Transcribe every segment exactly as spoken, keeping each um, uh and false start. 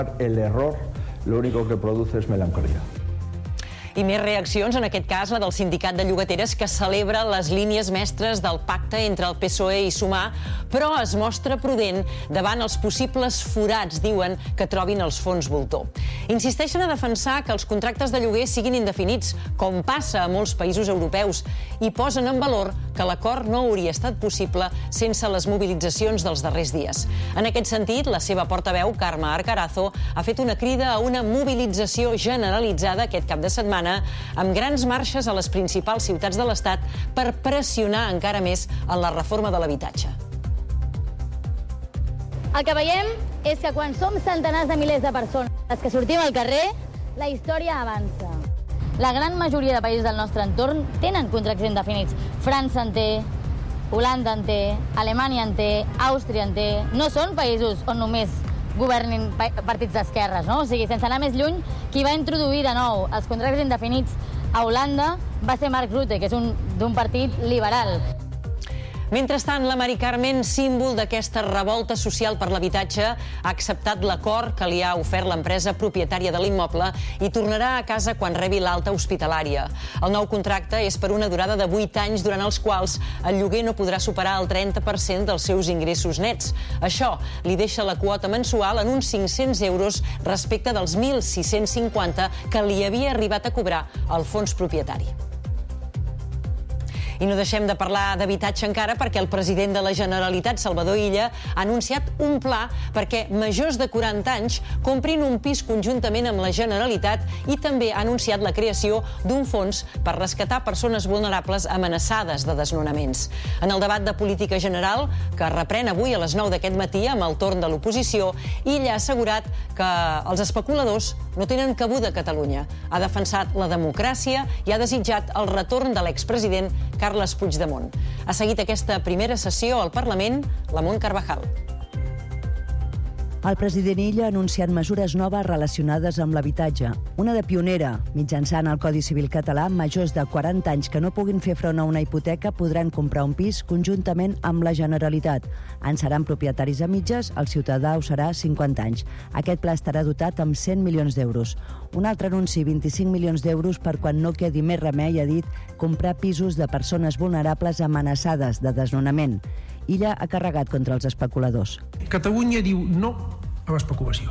El error lo único que produce es melancolía. I més reaccions, en aquest cas la del Sindicat de Llogateres, que celebra les línies mestres del pacte entre el P S O E i Sumar, però es mostra prudent davant els possibles forats, diuen, que trobin els fons voltor. Insisteixen a defensar que els contractes de lloguer siguin indefinits, com passa a molts països europeus, i posen en valor que l'acord no hauria estat possible sense les mobilitzacions dels darrers dies. En aquest sentit, la seva portaveu, Carme Arcarazo, ha fet una crida a una mobilització generalitzada aquest cap de setmana amb grans marxes a les principals ciutats de l'Estat per pressionar encara més en la reforma de l'habitatge. El que veiem és que quan som centenars de milers de persones les que sortim al carrer, la història avança. La gran majoria de països del nostre entorn tenen contractes indefinits. França en té, Holanda en té, Alemanya en té, Àustria en té. No són països on només governin partits d'esquerres, no? O sigui, sense anar més lluny, qui va introduir de nou els contractes indefinits a Holanda va ser Mark Rutte, que és un d'un partit liberal. Mentrestant, la Mari Carmen, símbol d'aquesta revolta social per l'habitatge, ha acceptat l'acord que li ha ofert l'empresa propietària de l'immoble i tornarà a casa quan rebi l'alta hospitalària. El nou contracte és per una durada de vuit anys, durant els quals el lloguer no podrà superar el trenta per cent dels seus ingressos nets. Això li deixa la quota mensual en uns cinc-cents euros respecte dels mil sis-cents cinquanta que li havia arribat a cobrar el fons propietari. I no deixem de parlar d'habitatge encara perquè el president de la Generalitat, Salvador Illa, ha anunciat un pla perquè majors de quaranta anys comprin un pis conjuntament amb la Generalitat i també ha anunciat la creació d'un fons per rescatar persones vulnerables amenaçades de desnonaments. En el debat de política general, que reprèn avui a les nou d'aquest matí amb el torn de l'oposició, Illa ha assegurat que els especuladors no tenen cabuda a Catalunya. Ha defensat la democràcia i ha desitjat el retorn de l'expresident Carles Puigdemont. Ha seguit aquesta primera sessió al Parlament, Lamont Carvajal. El president Illa ha anunciat mesures noves relacionades amb l'habitatge. Una de pionera, mitjançant el Codi Civil català, majors de quaranta anys que no puguin fer front a una hipoteca podran comprar un pis conjuntament amb la Generalitat. En seran propietaris a mitges, el ciutadà ho serà cinquanta anys. Aquest pla estarà dotat amb cent milions d'euros. Un altre anunci, vint-i-cinc milions d'euros per quan no quedi més remei, ha dit, comprar pisos de persones vulnerables amenaçades de desnonament. Illa ha carregat contra els especuladors. Catalunya diu no a l'especulació.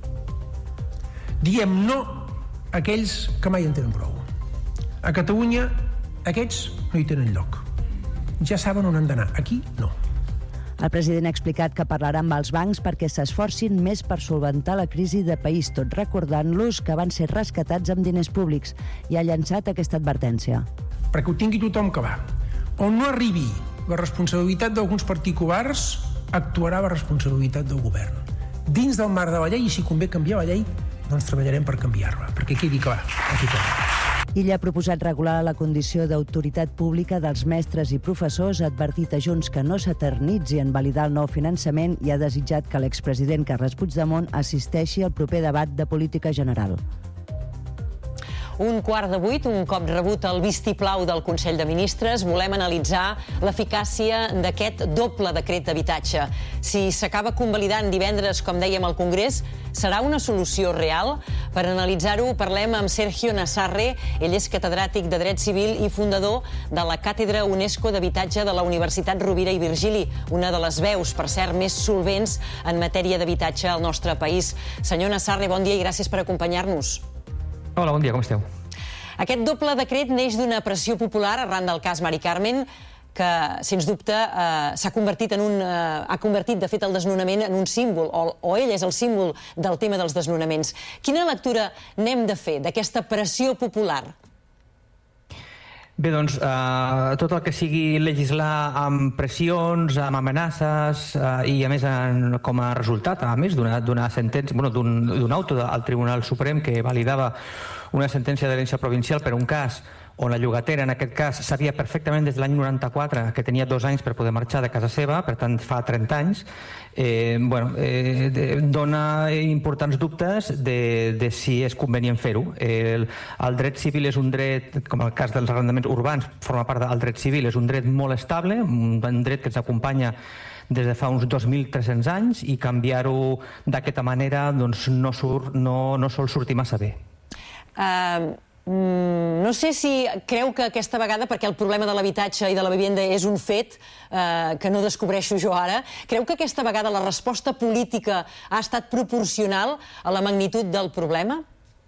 Diem no a aquells que mai en tenen prou. A Catalunya aquests no hi tenen lloc. Ja saben on han d'anar. Aquí no. El president ha explicat que parlarà amb els bancs perquè s'esforcin més per solventar la crisi de país, tot recordant-los que van ser rescatats amb diners públics, i ha llançat aquesta advertència. Perquè ho tingui tothom que va. On no arribi la responsabilitat d'alguns particulars, actuarà la responsabilitat del govern. Dins del marc de la llei, i si convé canviar la llei, doncs treballarem per canviar-la, perquè quedi clar a tothom. Illa ha proposat regular la condició d'autoritat pública dels mestres i professors, ha advertit a Junts que no s'eternitzi en validar el nou finançament i ha desitjat que l'expresident Carles Puigdemont assisteixi al proper debat de política general. Un quart de vuit, un cop rebut el vistiplau del Consell de Ministres, volem analitzar l'eficàcia d'aquest doble decret d'habitatge. Si s'acaba convalidant divendres, com dèiem al Congrés, serà una solució real? Per analitzar-ho, parlem amb Sergio Nassarre. Ell és catedràtic de Dret Civil i fundador de la Càtedra UNESCO d'Habitatge de la Universitat Rovira i Virgili, una de les veus, per cert, més solvents en matèria d'habitatge al nostre país. Senyor Nassarre, bon dia i gràcies per acompanyar-nos. Hola, bon dia, com esteu? Aquest doble decret neix d'una pressió popular arran del cas Mari Carmen, que, sens dubte, eh, s'ha convertit en un... Eh, ha convertit, de fet, el desnonament en un símbol, o, o ell és el símbol del tema dels desnonaments. Quina lectura n'hem de fer d'aquesta pressió popular? Bé, doncs, eh, tot el que sigui legislar amb pressions, amb amenaces eh, i, a més, en, com a resultat, a més, d'una sentència, bueno, d'un auto al Tribunal Suprem que validava una sentència d'herència provincial per un cas on la llogatera, en aquest cas, sabia perfectament des de l'any noranta-quatre que tenia dos anys per poder marxar de casa seva, per tant, fa trenta anys, eh, bueno, eh, dona importants dubtes de, de si és convenient fer-ho. El, el dret civil és un dret, com el cas dels arrendaments urbans, forma part del dret civil, és un dret molt estable, un dret que ens acompanya des de fa uns dos mil tres-cents anys i canviar-ho d'aquesta manera doncs, no, surt, no, no sol sortir massa bé. Uh, no sé si creu que aquesta vegada, perquè el problema de l'habitatge i de la vivenda és un fet uh, que no descobreixo jo ara, creu que aquesta vegada la resposta política ha estat proporcional a la magnitud del problema?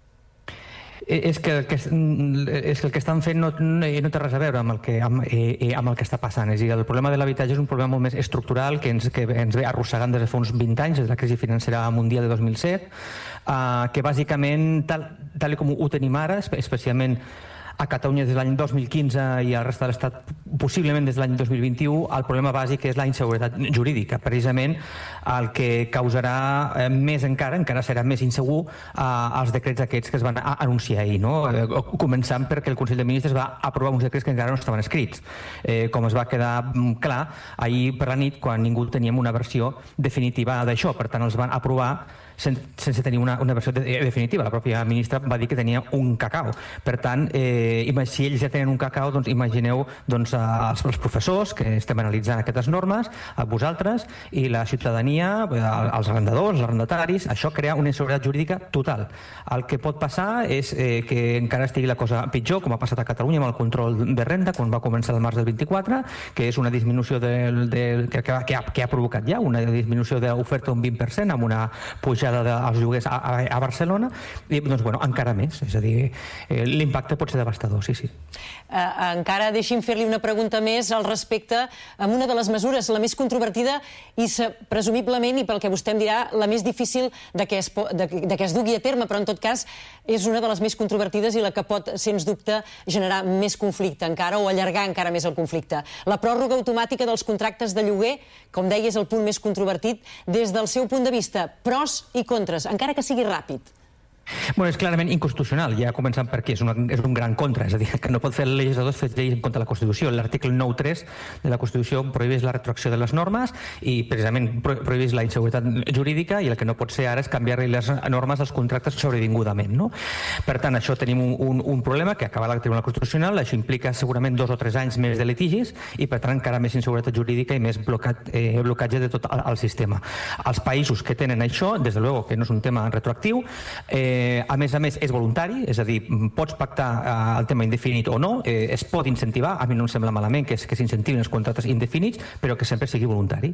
És que, el que, és que el que estan fent no, no té res a veure amb el que, amb, eh, amb el que està passant. És a dir, el problema de l'habitatge és un problema molt més estructural que ens, que ens ve arrossegant des de fa uns vint anys, des de la crisi financera mundial de dos mil set, eh, que bàsicament, tal, tal com ho tenim ara, especialment a Catalunya des de l'any dos mil quinze i al resta de l'Estat possiblement des de l'any dos mil vint-i-u, el problema bàsic és la inseguretat jurídica. Precisament el que causarà més encara, encara serà més insegur, eh, els decrets aquests que es van anunciar ahir, no? Eh, començant perquè el Consell de Ministres va aprovar uns decrets que encara no estaven escrits. Eh, com es va quedar clar ahir per la nit, quan ningú teníem una versió definitiva d'això. Per tant, els van aprovar sense tenir una, una versió de, definitiva. La pròpia ministra va dir que tenia un cacau. Per tant, eh, si ells ja tenen un cacau, doncs imagineu doncs, els, els professors que estem analitzant aquestes normes, a vosaltres i la ciutadania, els arrendadors, els arrendataris. Això crea una inseguretat jurídica total. El que pot passar és eh, que encara estigui la cosa pitjor, com ha passat a Catalunya amb el control de renda, quan va començar el març del vint-i-quatre, que és una disminució del, del, que, que, ha, que ha provocat ja una disminució de l'oferta d'un vint per cent amb una pujada dels lloguers a, a, a Barcelona, i doncs, bueno, encara més. És a dir, eh, l'impacte pot ser devastador, sí, sí. Uh, encara deixi'm fer-li una pregunta més al respecte, amb una de les mesures, la més controvertida i presumiblement, i pel que vostè em dirà, la més difícil de que, es, de, de que es dugui a terme, però en tot cas és una de les més controvertides i la que pot, sens dubte, generar més conflicte encara o allargar encara més el conflicte. La pròrroga automàtica dels contractes de lloguer, com deia, és el punt més controvertit des del seu punt de vista. Pros i contres, encara que sigui ràpid. Bueno, és clarament inconstitucional, ja començant per aquí, és, una, és un gran contra, és a dir, que no pot fer el legislador fer lleis en contra de la Constitució. L'article nou punt tres de la Constitució prohibeix la retroacció de les normes i precisament prohibeix la inseguretat jurídica, i el que no pot ser ara és canviar-li les normes als contractes sobrevingudament, no? Per tant, això tenim un, un, un problema que acaba el Tribunal Constitucional, això implica segurament dos o tres anys més de litigis i per tant encara més inseguretat jurídica i més blocat, eh, blocatge de tot el, el sistema. Els països que tenen això, des de luego que no és un tema retroactiu, eh, a més a més és voluntari, és a dir, pots pactar el tema indefinit o no, es pot incentivar, a mi no em sembla malament que s'incentivin els contractes indefinits, però que sempre sigui voluntari.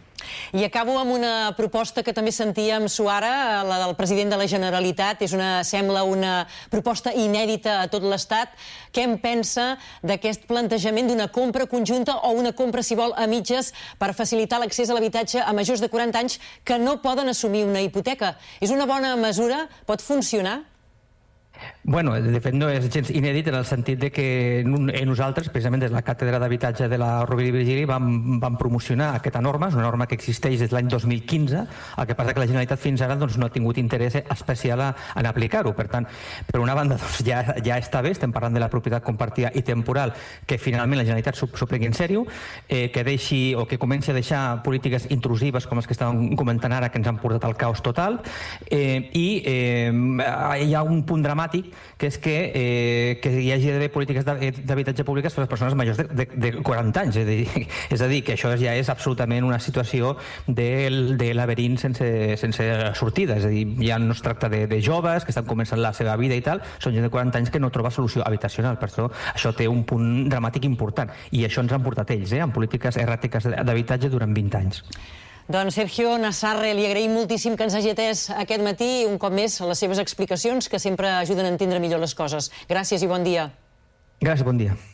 I acabo amb una proposta que també sentíem suara, la del president de la Generalitat. És una, sembla una proposta inèdita a tot l'Estat. Què en pensa d'aquest plantejament d'una compra conjunta o una compra, si vol, a mitges per facilitar l'accés a l'habitatge a majors de quaranta anys que no poden assumir una hipoteca? És una bona mesura? Pot funcionar? Bueno, de fet no és gens inèdit en el sentit de que nosaltres, precisament des de la Càtedra d'Habitatge de la Rovira i Virgili, vam, vam promocionar aquesta norma, és una norma que existeix des de l'any dos mil quinze, el que passa que la Generalitat fins ara doncs, no ha tingut interès especial en aplicar-ho. Per tant, per una banda, doncs, ja, ja està bé, estem parlant de la propietat compartida i temporal, que finalment la Generalitat s'ho prengui en sèrio, eh, que deixi o que comenci a deixar polítiques intrusives com les que estàvem comentant ara, que ens han portat al caos total, eh, i eh, hi ha un punt dramàtic que és que, eh, que hi hagi d'haver polítiques d'habitatge públiques per a les persones majors de, de, de quaranta anys. És a, dir, és a dir, que això ja és absolutament una situació de, de laberint sense, sense sortida. És a dir, ja no es tracta de, de joves que estan començant la seva vida i tal, són gent de quaranta anys que no troba solució habitacional. Per això això té un punt dramàtic important. I això ens han portat ells, eh, amb polítiques erràtiques d'habitatge durant vint anys. Doncs Sergio Nassarre, li agraïm moltíssim que ens hagi atès aquest matí i un cop més les seves explicacions, que sempre ajuden a entendre millor les coses. Gràcies i bon dia. Gràcies, bon dia.